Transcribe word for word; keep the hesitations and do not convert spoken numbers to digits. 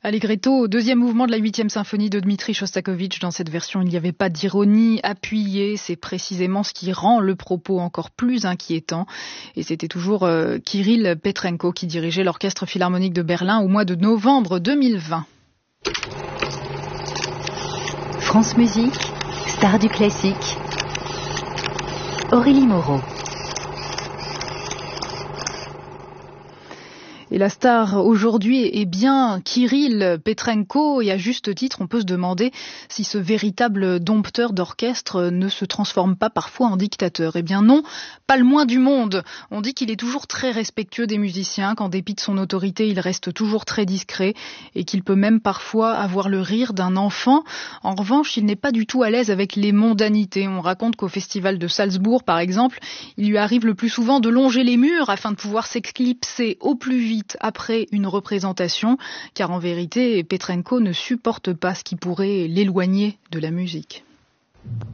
Allegretto, deuxième mouvement de la huitième symphonie de Dmitri Shostakovich. Dans cette version, il n'y avait pas d'ironie appuyée. C'est précisément ce qui rend le propos encore plus inquiétant. Et c'était toujours euh, Kirill Petrenko qui dirigeait l'Orchestre Philharmonique de Berlin au mois de novembre deux mille vingt. France Musique, star du classique, Aurélie Moreau. Et la star aujourd'hui est bien Kirill Petrenko, et à juste titre, on peut se demander si ce véritable dompteur d'orchestre ne se transforme pas parfois en dictateur. Eh bien non, pas le moins du monde. On dit qu'il est toujours très respectueux des musiciens, qu'en dépit de son autorité, il reste toujours très discret et qu'il peut même parfois avoir le rire d'un enfant. En revanche, il n'est pas du tout à l'aise avec les mondanités. On raconte qu'au festival de Salzbourg, par exemple, il lui arrive le plus souvent de longer les murs afin de pouvoir s'éclipser au plus vite après une représentation, car en vérité, Petrenko ne supporte pas ce qui pourrait l'éloigner de la musique.